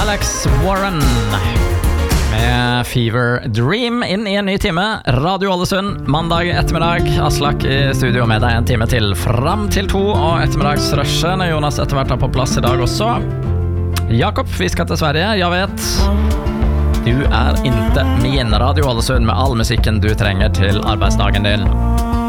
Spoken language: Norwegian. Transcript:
Alex Warren med Fever Dream inn i en ny time. Radio Ålesund, mandag ettermiddag. Aslak i studio med deg en time til fram til 2, og ettermiddagsrushen er Jonas etter hvert på plass i dag også. Jakob, vi skal til Sverige, jeg vet. Du er inte min. Radio Ålesund med all musikken du trenger til arbeidsdagen din.